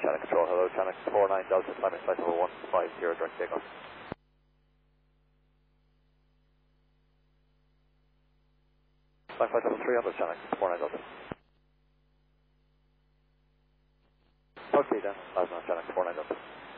Channel Control. Hello, Channel 49 Delta, climbing flight level 150, direct takeoff. Climb flight level 300, Channel 49 Delta. Okay then, Channel 49 Delta.